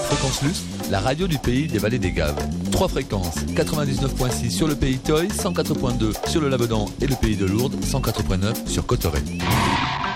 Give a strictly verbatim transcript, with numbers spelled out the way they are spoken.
Fréquence Lustre, la radio du pays des vallées des Gaves. Trois fréquences, quatre-vingt-dix-neuf virgule six sur le pays Toy, cent quatre virgule deux sur le Labedan et le pays de Lourdes, cent quatre virgule neuf sur Cotteret.